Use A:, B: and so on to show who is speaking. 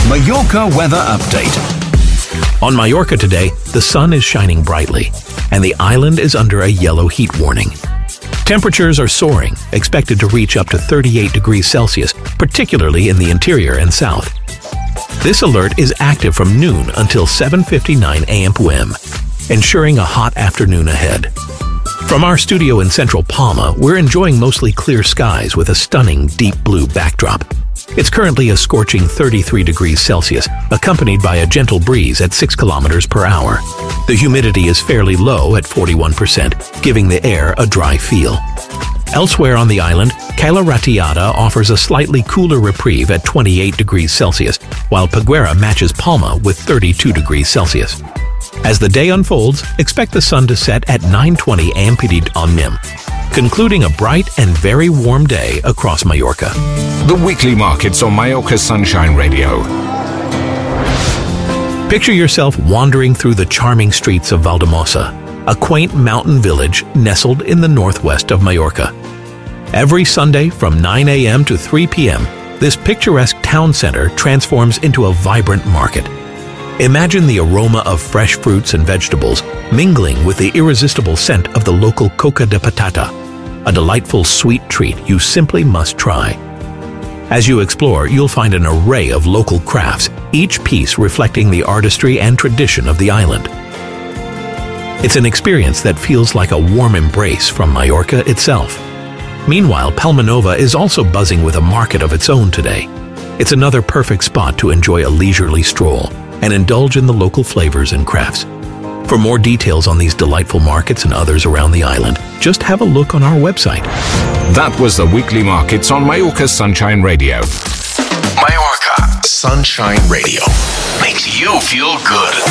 A: Mallorca weather update.
B: On Mallorca today, the sun is shining brightly, and the island is under a yellow heat warning. Temperatures are soaring, expected to reach up to 38 degrees Celsius, particularly in the interior and south. This alert is active from noon until 7:59 a.m. p.m., ensuring a hot afternoon ahead. From our studio in central Palma, we're enjoying mostly clear skies with a stunning deep blue backdrop. It's currently a scorching 33 degrees Celsius, accompanied by a gentle breeze at 6 kilometers per hour. The humidity is fairly low at 41%, giving the air a dry feel. Elsewhere on the island, Cala Ratllada offers a slightly cooler reprieve at 28 degrees Celsius, while Peguera matches Palma with 32 degrees Celsius. As the day unfolds, expect the sun to set at 9:20 a.m. on MIM, concluding a bright and very warm day across Mallorca.
A: The weekly markets on Mallorca Sunshine Radio.
B: Picture yourself wandering through the charming streets of Valldemossa, a quaint mountain village nestled in the northwest of Mallorca. Every Sunday from 9 a.m. to 3 p.m., this picturesque town center transforms into a vibrant market. Imagine the aroma of fresh fruits and vegetables mingling with the irresistible scent of the local coca de patata, a delightful sweet treat you simply must try. As you explore, you'll find an array of local crafts, each piece reflecting the artistry and tradition of the island. It's an experience that feels like a warm embrace from Mallorca itself. Meanwhile, Palma Nova is also buzzing with a market of its own today. It's another perfect spot to enjoy a leisurely stroll and indulge in the local flavors and crafts. For more details on these delightful markets and others around the island, just have a look on our website.
A: That was the weekly markets on Mallorca Sunshine Radio.
C: Mallorca Sunshine Radio makes you feel good.